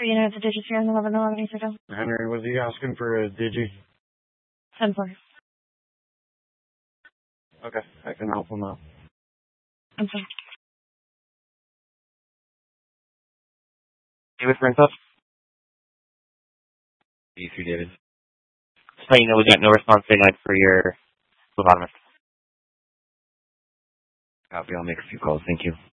You know the digits here on the 1111 Eastern. Henry, was he asking for a digi? 10-4. Okay, I can help him out. I'm sorry. David Francis? D3 David. Just letting you know we got no response tonight for your phlebotomist. Copy, I'll make a few calls. Thank you.